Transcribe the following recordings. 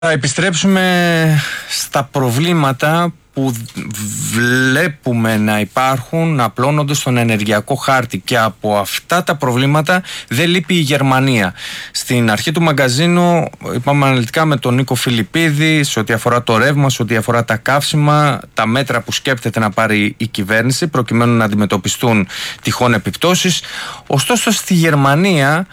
Θα επιστρέψουμε στα προβλήματα που βλέπουμε να υπάρχουν, να απλώνονται στον ενεργειακό χάρτη, και από αυτά τα προβλήματα δεν λείπει η Γερμανία. Στην αρχή του μαγκαζίνου είπαμε αναλυτικά με τον Νίκο Φιλιππίδη σε ό,τι αφορά το ρεύμα, σε ό,τι αφορά τα καύσιμα, τα μέτρα που σκέπτεται να πάρει η κυβέρνηση προκειμένου να αντιμετωπιστούν τυχόν επιπτώσεις. Ωστόσο στη Γερμανία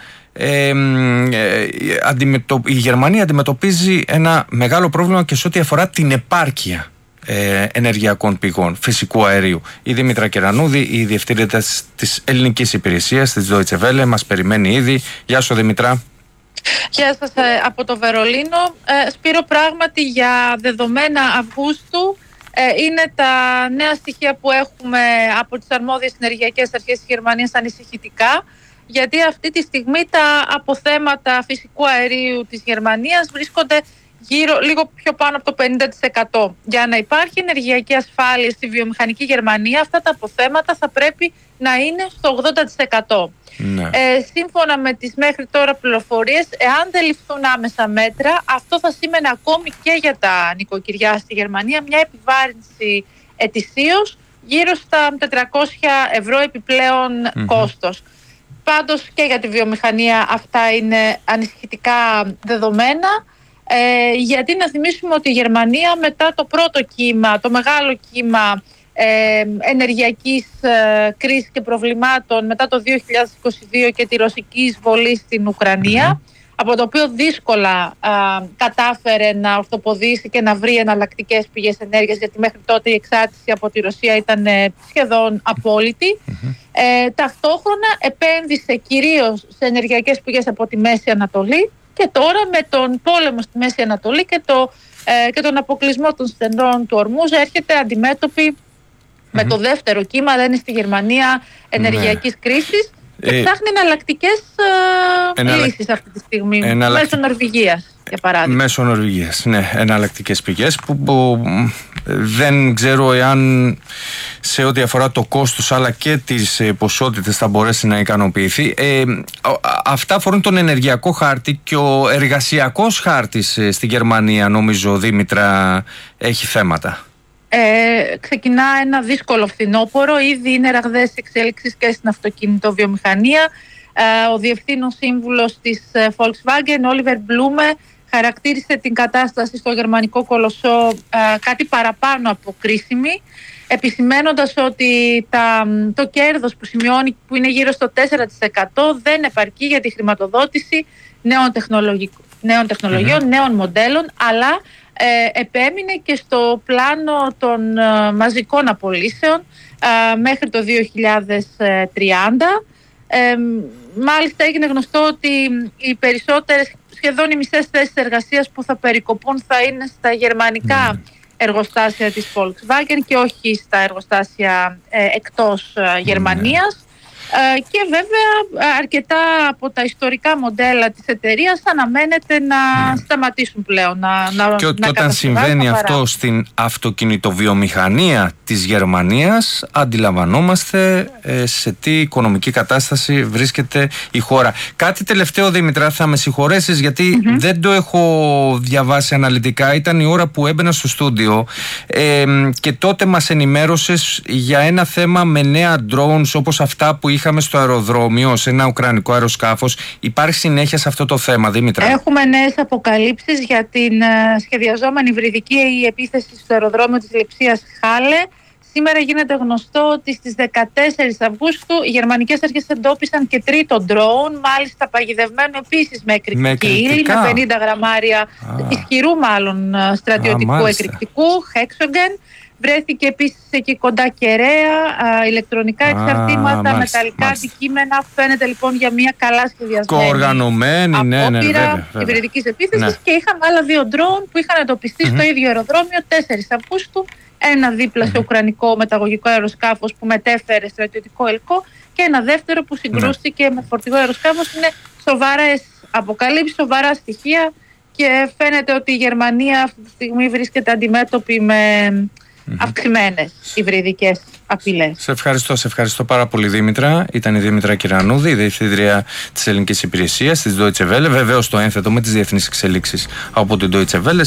η Γερμανία αντιμετωπίζει ένα μεγάλο πρόβλημα και σε ό,τι αφορά την επάρκεια ενεργειακών πηγών φυσικού αερίου. Η Δήμητρα Κερανούδη, η διευθύντρια της ελληνικής υπηρεσίας της Deutsche Welle, μας περιμένει ήδη. Γεια σου, Δήμητρα. Γεια σας από το Βερολίνο. Σπύρο, πράγματι για δεδομένα Αυγούστου είναι τα νέα στοιχεία που έχουμε από τις αρμόδιες ενεργειακές αρχές της Γερμανίας ανησυχητικά, γιατί αυτή τη στιγμή τα αποθέματα φυσικού αερίου της Γερμανίας βρίσκονται λίγο πιο πάνω από το 50%. Για να υπάρχει ενεργειακή ασφάλεια στη βιομηχανική Γερμανία, αυτά τα αποθέματα θα πρέπει να είναι στο 80%. Ναι. Σύμφωνα με τις μέχρι τώρα πληροφορίες, εάν δεν ληφθούν άμεσα μέτρα, αυτό θα σήμαινε ακόμη και για τα νοικοκυριά στη Γερμανία μια επιβάρυνση ετησίως γύρω στα 400 ευρώ επιπλέον κόστος. Πάντως και για τη βιομηχανία αυτά είναι ανησυχητικά δεδομένα, γιατί να θυμίσουμε ότι η Γερμανία μετά το πρώτο κύμα, το μεγάλο κύμα ενεργειακής κρίσης και προβλημάτων μετά το 2022 και τη ρωσική εισβολή στην Ουκρανία, από το οποίο δύσκολα κατάφερε να ορθοποδήσει και να βρει εναλλακτικές πηγές ενέργειας, γιατί μέχρι τότε η εξάρτηση από τη Ρωσία ήταν σχεδόν απόλυτη. Ταυτόχρονα επένδυσε κυρίως σε ενεργειακές πηγές από τη Μέση Ανατολή, και τώρα με τον πόλεμο στη Μέση Ανατολή και τον αποκλεισμό των στενών του Ορμούζ έρχεται αντιμέτωπη με το δεύτερο κύμα, δεν είναι στη Γερμανία, ενεργειακής κρίσης, και ψάχνει εναλλακτικές λύσεις αυτή τη στιγμή, μέσω Νορβηγίας για παράδειγμα. Μέσω Νορβηγίας, ναι, εναλλακτικές πηγές που δεν ξέρω εάν σε ό,τι αφορά το κόστος αλλά και τις ποσότητες θα μπορέσει να ικανοποιηθεί. Αυτά αφορούν τον ενεργειακό χάρτη, και ο εργασιακός χάρτης στη Γερμανία, νομίζω, Δήμητρα, έχει θέματα. Ξεκινά ένα δύσκολο φθινόπωρο. Ήδη είναι ραγδαίες εξέλιξεις και στην αυτοκινητοβιομηχανία. Ο διευθύνων σύμβουλος της Volkswagen, Oliver Blume, χαρακτήρισε την κατάσταση στο γερμανικό κολοσσό κάτι παραπάνω από κρίσιμη, επισημαίνοντας ότι το κέρδος που σημειώνει, που είναι γύρω στο 4%, δεν επαρκεί για τη χρηματοδότηση νέων τεχνολογιών, νέων μοντέλων, αλλά επέμεινε και στο πλάνο των μαζικών απολύσεων μέχρι το 2030. Μάλιστα έγινε γνωστό ότι οι περισσότερες, σχεδόν οι μισές θέσεις εργασίας που θα περικοπούν θα είναι στα γερμανικά εργοστάσια της Volkswagen και όχι στα εργοστάσια εκτός Γερμανίας. Και βέβαια αρκετά από τα ιστορικά μοντέλα της εταιρείας αναμένεται να σταματήσουν πλέον. Και όταν συμβαίνει αυτό στην αυτοκινητοβιομηχανία της Γερμανίας, αντιλαμβανόμαστε σε τι οικονομική κατάσταση βρίσκεται η χώρα. Κάτι τελευταίο, Δήμητρα, θα με συγχωρέσεις γιατί δεν το έχω διαβάσει αναλυτικά. Ήταν η ώρα που έμπαινα στο στούντιο και τότε μας ενημέρωσες για ένα θέμα με νέα drones όπως αυτά που είχαμε στο αεροδρόμιο, σε ένα ουκρανικό αεροσκάφος. Υπάρχει συνέχεια σε αυτό το θέμα, Δήμητρα? Έχουμε νέες αποκαλύψεις για την σχεδιαζόμενη υβριδική επίθεση στο αεροδρόμιο της Λειψίας Χάλε. Σήμερα γίνεται γνωστό ότι στις 14 Αυγούστου οι γερμανικές αρχές εντόπισαν και τρίτο ντρόουν, μάλιστα παγιδευμένο επίσης με εκρηκτική ύλη, με 50 γραμμάρια ισχυρού μάλλον στρατιωτικού εκρηκτικού, Hexogen. Βρέθηκε επίσης εκεί κοντά κεραία, ηλεκτρονικά εξαρτήματα, μεταλλικά αντικείμενα. Φαίνεται λοιπόν για μια καλά σχεδιασμένη απόπειρα υβριδικής επίθεσης. Και είχαμε άλλα δύο ντρόουν που είχαν εντοπιστεί στο ίδιο αεροδρόμιο 4 Αυγούστου. Ένα δίπλα σε ουκρανικό μεταγωγικό αεροσκάφος που μετέφερε στρατιωτικό υλικό, και ένα δεύτερο που συγκρούστηκε με φορτηγό αεροσκάφος. Είναι σοβαρές αποκαλύψεις, σοβαρά στοιχεία, και φαίνεται ότι η Γερμανία αυτή τη στιγμή βρίσκεται αντιμέτωπη με αυξημένες υβριδικές απειλές. Σε ευχαριστώ πάρα πολύ, Δήμητρα. Ήταν η Δήμητρα Κυρανούδη, η Διευθύντρια της Ελληνικής Υπηρεσίας της Deutsche Welle. Βεβαίως το ένθετο με τις διεθνείς εξελίξεις από την Deutsche Welle.